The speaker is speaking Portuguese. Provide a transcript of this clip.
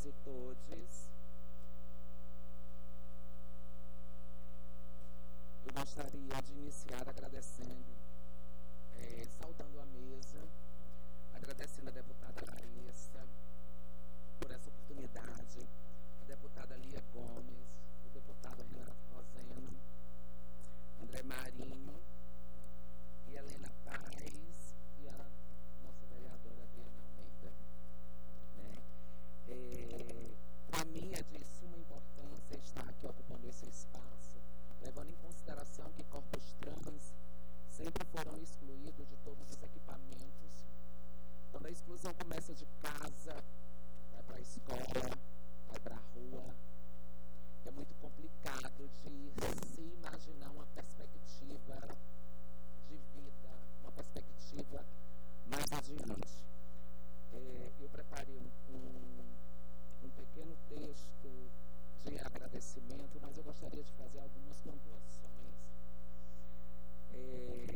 todos e todes. Eu gostaria de iniciar agradecendo, saudando a mesa, agradecendo a deputada Larissa por essa oportunidade, a deputada Lia Gomes, o deputado Renato Roseno, André Marinho e Helena Paz e a nossa vereadora Adriana Almeida. Para mim é de suma importância estar aqui ocupando esse espaço, levando em consideração que corpos trans sempre foram excluídos de todos os equipamentos. Quando a exclusão começa de casa, vai para a escola, vai para a rua, é muito complicado de se imaginar uma perspectiva de vida, uma perspectiva mais adiante. Eu preparei um pequeno texto de agradecimento, mas eu gostaria de fazer algumas pontuações.